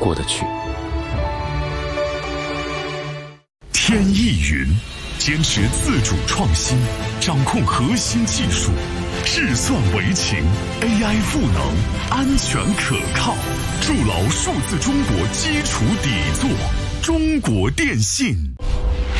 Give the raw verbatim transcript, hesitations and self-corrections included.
过得去。 天翼云坚持自主创新，掌控核心技术，智算为情 ，A I 赋能，安全可靠，筑牢数字中国基础底座。中国电信。